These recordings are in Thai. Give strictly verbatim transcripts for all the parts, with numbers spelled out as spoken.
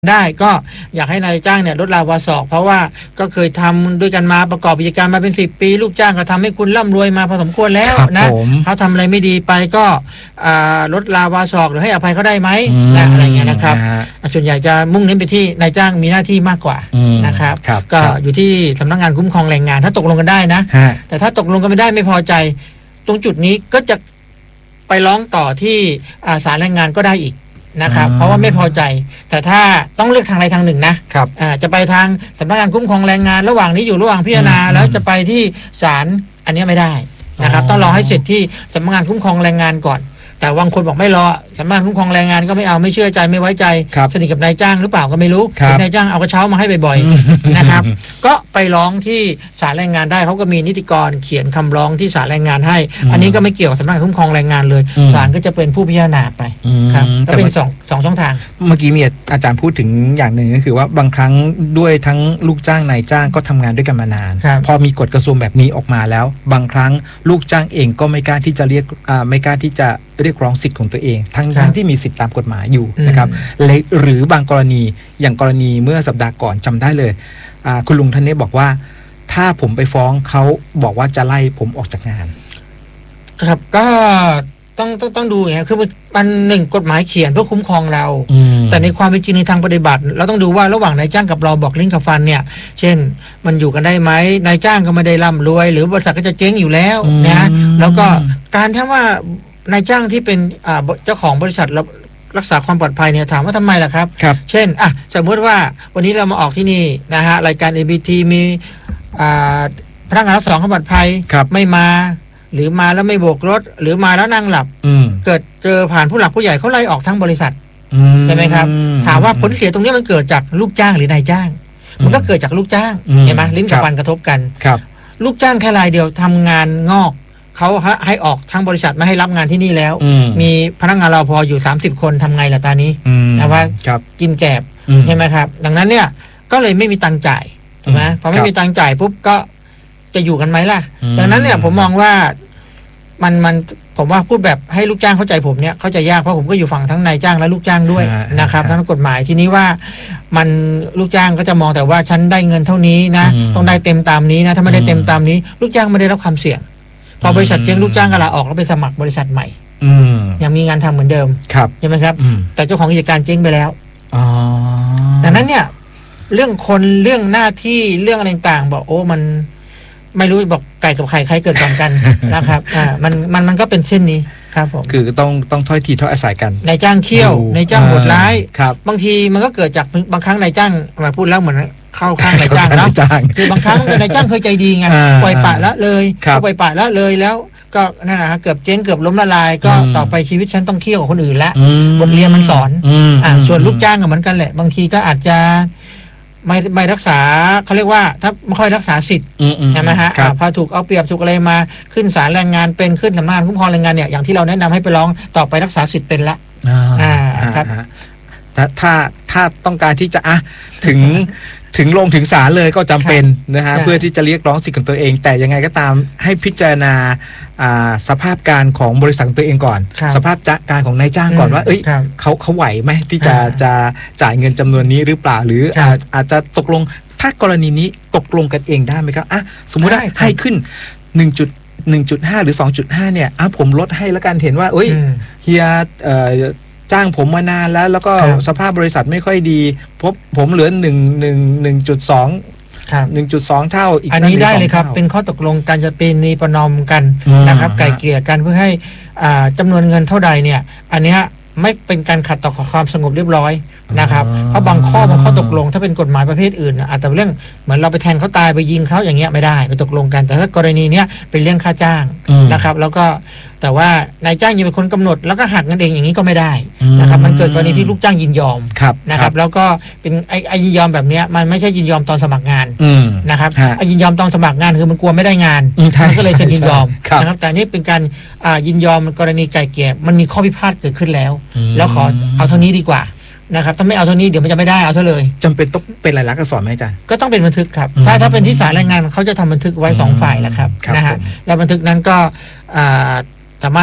ได้ก็อยากให้นายจ้างเนี่ยลดราวาสอกเพราะว่าก็เคยทำด้วยกันมาประกอบกิจการมาเป็นสิบปีลูกจ้างก็ทำให้คุณร่ำรวยมาพอสมควรแล้วนะเขาทำอะไรไม่ดีไปก็ลดราวาสอกหรือให้อภัยเขาได้ไหมนะอะไรเงี้ยนะครับส่วนใหญ่จะมุ่งเน้นไปที่นายจ้างมีหน้าที่มากกว่านะครับก็อยู่ที่สำนักงานคุ้มครองแรงงานถ้าตกลงกันได้นะแต่ถ้าตกลงกันไม่ได้ไม่พอใจตรงจุดนี้ก็จะไปร้องต่อที่ศาลแรงงานก็ได้อีกนะครับเพราะว่าไม่พอใจแต่ถ้าต้องเลือกทางใดทางหนึ่งนะครับจะไปทางสำนักงานคุ้มครองแรงงานระหว่างนี้อยู่ระหว่างพิจารณาแล้วจะไปที่ศาลอันนี้ไม่ได้นะครับต้องรอให้เสร็จที่สำนักงานคุ้มครองแรงงานก่อนแต่บางคนบอกไม่รอสำนักงานคุ้มครองแรงงานก็ไม่เอาไม่เชื่อใจไม่ไว้ใจสนิทกับนายจ้างหรือเปล่าก็ไม่รู้นายจ้างเอากระเช้ามาให้บ่อยๆนะครับก็ไปร้องที่ศาลแรงงานได้เขาก็มีนิติกรเขียนคำร้องที่ศาลแรงงานให้อันนี้ก็ไม่เกี่ยวกับสำนักงานคุ้มครองแรงงานเลยศาลก็จะเป็นผู้พิจารณาไปครับก็เป็นสองสองช่องทางเมื่อกี้มีอาจารย์พูดถึงอย่างหนึ่งก็คือว่าบางครั้งด้วยทั้งลูกจ้างนายจ้างก็ทำงานด้วยกันมานานพอมีกฎกระทรวงแบบนี้ออกมาแล้วบางครั้งลูกจ้างเองก็ไม่กล้าที่จะเรียกไม่กล้าที่จะเรียกร้องสิทธิ์ของตัวเองทั้งทั้งที่มีสิทธิตามกฎหมายอยู่นะครับหรือบางกรณีอย่างกรณีเมื่อสัปดาห์ก่อนจำได้เลยคุณลุงท่านนี้บอกว่าถ้าผมไปฟ้องเขาบอกว่าจะไล่ผมออกจากงานครับก็ต้องต้องต้องดูอย่างนี้คือมันหนึ่งกฎหมายเขียนเพื่อคุ้มครองเราแต่ในความเป็นจริงในทางปฏิบัติเราต้องดูว่าระหว่างนายจ้างกับเราบอกลิ้นกับฟันเนี่ยเช่นมันอยู่กันได้ไหมนายจ้างก็ไม่ได้ร่ำรวยหรือบริษัทก็จะเจ๊งอยู่แล้วนะแล้วก็การที่ว่านายจ้างที่เป็นเจ้าของบริษัทรักษาความปลอดภัยเนี่ยถามว่าทำไมล่ะครับเช่นอ่ะสมมติว่าวันนี้เรามาออกที่นี่นะฮะรายการ เอ บี ที มีพนักงานรักษาความปลอดภัยไม่มาหรือมาแล้วไม่โบกรถหรือมาแล้วนั่งหลับเกิดเจอผ่านผู้หลักผู้ใหญ่เขาไล่ออกทั้งบริษัทใช่ไหมครับถามว่าผลเสียตรงนี้มันเกิดจากลูกจ้างหรือนายจ้างมันก็เกิดจากลูกจ้างเห็นไหมลิ้นกับฟันกระทบกันลูกจ้างแค่รายเดียวทำงานงอกเขาให้ออกทั้งบริษัทไม่ให้รับงานที่นี่แล้วมีพนักงานรปภอยู่สามสิบคนทำไงล่ะตอนนี้นะว่ากินแกบใช่ไหมครับดังนั้นเนี่ยก็เลยไม่มีตังค์จ่ายถูกไหมพอไม่มีตังค์จ่ายปุ๊บก็จะอยู่กันไหมล่ะดังนั้นเนี่ยผมมองว่ามันมันผมว่าพูดแบบให้ลูกจ้างเข้าใจผมเนี่ยเข้าใจยากเพราะผมก็อยู่ฝั่งทั้งนายจ้างและลูกจ้างด้วยนะครับทั้งกฎหมายทีนี้ว่ามันลูกจ้างก็จะมองแต่ว่าฉันได้เงินเท่านี้นะต้องได้เต็มตามนี้นะถ้าไม่ได้เต็มตามนี้ลูกจ้างไม่ได้รับความเสี่ยงพอบริษัทเจ๊งลูกจ้างก็ลาออกแล้วไปสมัครบริษัทใหม่ยังมีงานทำเหมือนเดิมใช่ไหมครับแต่เจ้าของกิจการเจ๊งไปแล้วดังนั้นเนี่ยเรื่องคนเรื่องหน้าที่เรื่องอะไรต่างๆบอกโอ้มันไม่รู้บอกไก่กับไข่ใครเกิดก่อนกันนะครับอ่ามันมันมันก็เป็นเช่นนี้ครับผมคือต้องต้องถ้อยทีถ้อยอาศัยกันนายจ้างเคี่ยวนายจ้างโหดร้ายบางทีมันก็เกิดจากบางครั้งนายจ้างมาพูดแล้วเหมือนเข้าข้างนายจ้างแล้วคือบางครั้งนายจ้างเคยใจดีไงปล่อยปละละเลยปล่อยปละละเลยแล้วก็นั่นแหละเกือบเจ๊งเกือบล้มละลายก็ต่อไปชีวิตฉันต้องเคี่ยวกับคนอื่นละบทเรียนมันสอนอ่าส่วนลูกจ้างก็เหมือนกันแหละบางทีก็อาจจะไม่ไม่รักษาเขาเรียกว่าถ้าไม่ค่อยรักษาสิทธิ์ใช่ไหมฮะพอถูกเอาเปรียบถูกอะไรมาขึ้นศาลแรงงานเป็นขึ้นสำนักงานคุ้มครองแรงงานเนี่ยอย่างที่เราแนะนำให้ไปร้องต่อไปรักษาสิทธิ์เป็นละอ่าครับถ้าถ้าถ้าต้องการที่จะอ่ะถึงถึงลงถึงศาลเลยก็จำเป็นนะฮะเพื่อที่จะเรียกร้องสิทธิ์ของตัวเองแต่ยังไงก็ตามให้พิจารณาสภาพการของบริษัทของตัวเองก่อนสภาพการของนายจ้างก่อนว่าเอ้ยเขาเขาไหวไหมที่จะจะจ่ายเงินจำนวนนี้หรือเปล่าหรืออาจจะตกลงถ้ากรณีนี้ตกลงกันเองได้ไหมครับอ่ะสมมุติว่าให้ขึ้นหนึ่งจุดหนึ่งจุดห้าหรือสองจุดห้าเนี่ยอ่ะผมลดให้แล้วกันเห็นว่าเอ้ยเฮียจ้างผมมานานแล้วแล้วก็สภาพบริษัทไม่ค่อยดีพบผมเหลือหนึ่งหนึ่งหนึ่งจุดสองหนึ่งจุดสองเท่าอีกอันนี้ได้เลยครับเป็นข้อตกลงการจะเป็นนีประนอมกันนะครับไกล่เกลี่ยกันเพื่อให้จำนวนเงินเท่าใดเนี่ยอันนี้ไม่เป็นการขัดต่อความสงบเรียบร้อยนะครับเพราะบางข้อบางข้อตกลงถ้าเป็นกฎหมายประเภทอื่นอาจจะเรื่องเหมือนเราไปแทงเขาตายไปยิงเขาอย่างเงี้ยไม่ได้ไปตกลงกันแต่ถ้ากรณีเนี้ยเป็นเรื่องค่าจ้างนะครับแล้วก็แต่ว่านายจ้างยังเป็นคนกำหนดแล้วก็หักเงินเองอย่างนี้ก็ไม่ได้นะครับมันเกิดกรณีที่ลูกจ้างยินยอมนะครับแล้วก็เป็นไอ้ไอ้ยินยอมแบบเนี้ยมันไม่ใช่ยินยอมตอนสมัครงานนะครับไอ้ยินยอมตอนสมัครงานคือมันกลัวไม่ได้งานมันก็เลยเซ็นยินยอมนะครับแต่นี่เป็นการยินยอมกรณีไกล่เกลี่ยมันมีข้อพิพาทเกิดขึ้นแล้วแล้วขอเอาเท่านี้ดีกว่านะครับถ้าไม่เอาเท่านี้เดี๋ยวมันจะไม่ได้เอาซะเลยจำเป็นต้องเป็นลายลักษณ์อักษรไหมอาจารย์ก็ต้องเป็นบันทึกครับถ้าถ้าเป็นที่ศาลแรงงานเขาจะทำบันทึกไว้สองฝ่ายแหละครับนะฮะแล้วบันทึกนั้นก็สามารถ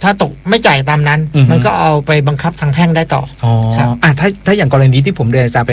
ถ้าตกไม่จ่ายตามนั้นอือฮึมันก็เอาไปบังคับทางแพ่งได้ต่ออ๋อครับอ่ะถ้าถ้าอย่างกรณีที่ผมเรียนอาจารย์ไป